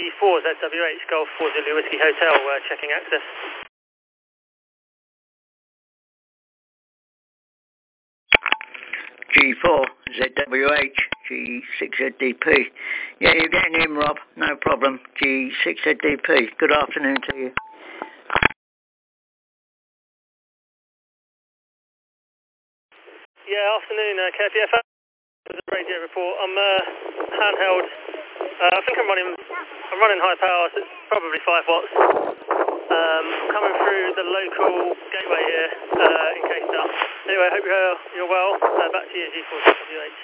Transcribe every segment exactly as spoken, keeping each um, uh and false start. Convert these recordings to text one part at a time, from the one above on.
G four Z W H, Golf four Zulu Whiskey Hotel, uh, checking access. G four Z W H, G six Z D P. Yeah, you're getting in, Rob. No problem. G six Z D P. Good afternoon to you. Yeah, afternoon, uh, Kev. Yeah, thanks for the radio report. I'm uh, handheld. Uh, I think I'm running. I'm running high power, so it's probably five watts. Um, I'm coming through the local gateway here uh, in case that. Anyway, I hope you're, you're well. Uh, back to you, G four Z W H.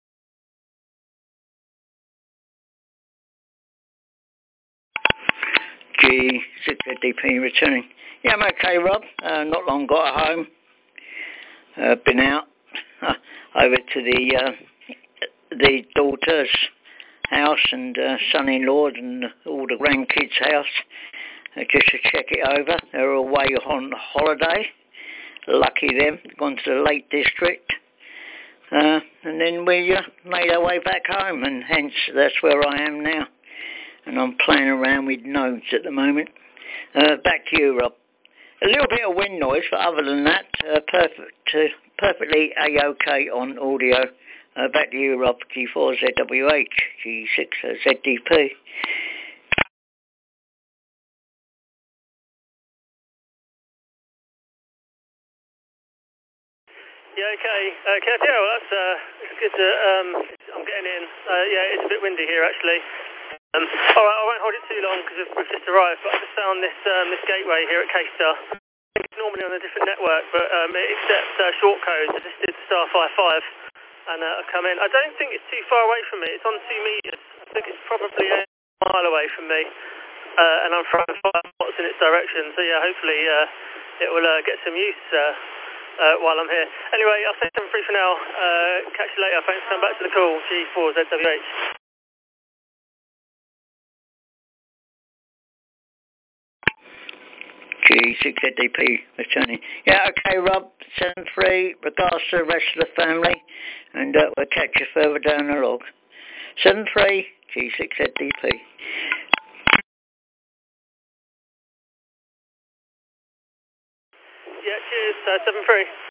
G six Z D P returning. Yeah, I'm okay, Rob. Uh, not long got home. Uh, been out over to the uh, the daughter's house and uh, son-in-law and all the grandkids' house uh, just to check it over. They're away on holiday. Lucky them. Gone to the Lake District. Uh, and then we uh, made our way back home, and hence that's where I am now. And I'm playing around with nodes at the moment. Uh, back to you, Rob. A little bit of wind noise, but other than that, uh, perfect, uh, perfectly A-OK on audio. Uh, back to you, Rob. G four Z W H, G six Z D P. Yeah, okay. Uh, Kev, yeah, well, that's, uh, that's good to, um, I'm getting in. Uh, yeah, it's a bit windy here, actually. Um, alright, I won't hold it too long because we've, we've just arrived, but I just found this, um, this gateway here at K-Star. It's normally on a different network, but um, it accepts uh, short codes. I just did star five five and uh, I've come in. I don't think it's too far away from me. It's on two metres. I think it's probably a mile away from me. Uh, and I'm throwing five watts in its direction. So yeah, hopefully uh, it will uh, get some use uh, uh, while I'm here. Anyway, I'll say seven three for now. Uh, catch you later. Thanks for coming back to the call. G four Z W H. G six Z D P returning. Yeah, okay, Rob. seven three. Regards to the rest of the family. And uh, we'll catch you further down the log. seven three. G six Z D P. Yeah, cheers. Uh, seven three.